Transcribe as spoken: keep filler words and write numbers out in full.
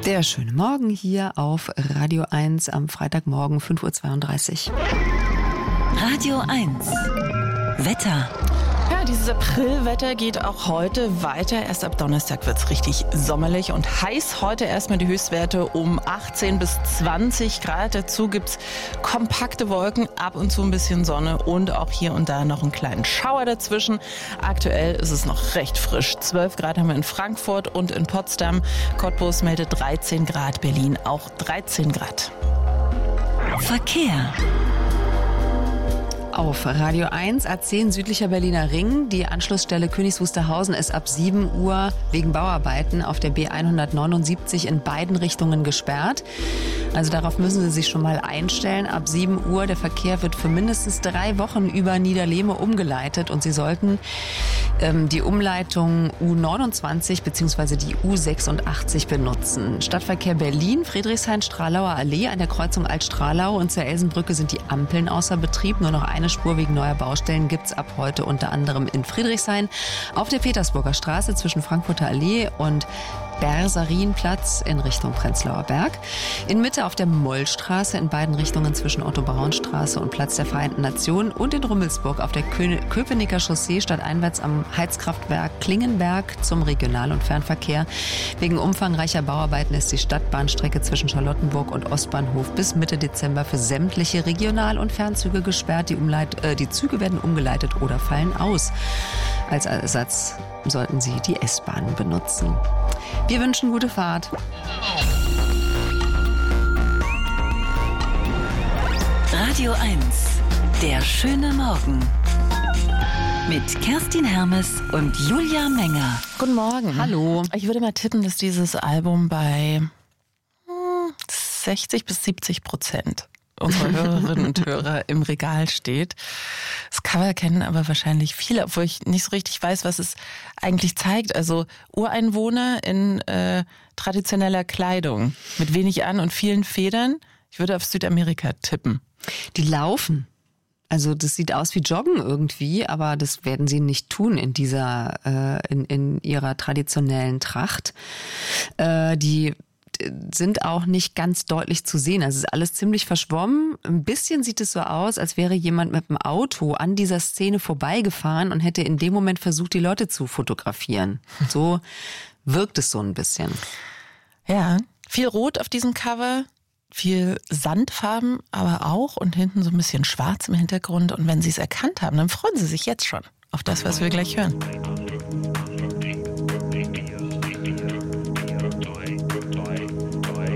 Der schöne Morgen hier auf Radio eins am Freitagmorgen fünf Uhr zweiunddreißig. Radio eins. Wetter. Ja, dieses Aprilwetter geht auch heute weiter. Erst ab Donnerstag wird es richtig sommerlich und heiß. Heute erstmal die Höchstwerte um achtzehn bis zwanzig Grad. Dazu gibt's kompakte Wolken, ab und zu ein bisschen Sonne und auch hier und da noch einen kleinen Schauer dazwischen. Aktuell ist es noch recht frisch. zwölf Grad haben wir in Frankfurt und in Potsdam. Cottbus meldet dreizehn Grad, Berlin auch dreizehn Grad. Verkehr. Auf Radio eins A zehn südlicher Berliner Ring. Die Anschlussstelle Königs Wusterhausen ist ab sieben Uhr wegen Bauarbeiten auf der B hundertneunundsiebzig in beiden Richtungen gesperrt. Also darauf müssen Sie sich schon mal einstellen. Ab sieben Uhr, der Verkehr wird für mindestens drei Wochen über Niederlehme umgeleitet und Sie sollten ähm, die Umleitung U neunundzwanzig bzw. die U sechsundachtzig benutzen. Stadtverkehr Berlin, Friedrichshain-Stralauer Allee an der Kreuzung Alt-Stralau und zur Elsenbrücke sind die Ampeln außer Betrieb. Nur noch eine Spur wegen neuer Baustellen gibt's ab heute unter anderem in Friedrichshain. Auf der Petersburger Straße zwischen Frankfurter Allee und Bersarienplatz in Richtung Prenzlauer Berg. In Mitte auf der Mollstraße in beiden Richtungen zwischen Otto-Braun-Straße und Platz der Vereinten Nationen und in Rummelsburg auf der Kö- Köpenicker Chaussee stadteinwärts am Heizkraftwerk Klingenberg zum Regional- und Fernverkehr. Wegen umfangreicher Bauarbeiten ist die Stadtbahnstrecke zwischen Charlottenburg und Ostbahnhof bis Mitte Dezember für sämtliche Regional- und Fernzüge gesperrt. Die, Umleit- äh, die Züge werden umgeleitet oder fallen aus. Als Ersatz sollten Sie die S-Bahn benutzen. Wir wünschen gute Fahrt. Radio eins. Der schöne Morgen. Mit Kerstin Hermes und Julia Menger. Guten Morgen. Hallo. Ich würde mal tippen, dass dieses Album bei hm, sechzig bis siebzig Prozent unserer Hörerinnen und Hörer im Regal steht. Das Cover kennen aber wahrscheinlich viele, obwohl ich nicht so richtig weiß, was es eigentlich zeigt. Also Ureinwohner in äh, traditioneller Kleidung mit wenig an und vielen Federn. Ich würde auf Südamerika tippen. Die laufen. Also das sieht aus wie Joggen irgendwie, aber das werden sie nicht tun in dieser, äh, in, in ihrer traditionellen Tracht. Äh, die sind auch nicht ganz deutlich zu sehen. Also es ist alles ziemlich verschwommen. Ein bisschen sieht es so aus, als wäre jemand mit dem Auto an dieser Szene vorbeigefahren und hätte in dem Moment versucht, die Leute zu fotografieren. So wirkt es so ein bisschen. Ja, viel Rot auf diesem Cover, viel Sandfarben aber auch und hinten so ein bisschen schwarz im Hintergrund. Und wenn Sie es erkannt haben, dann freuen Sie sich jetzt schon auf das, was wir gleich hören.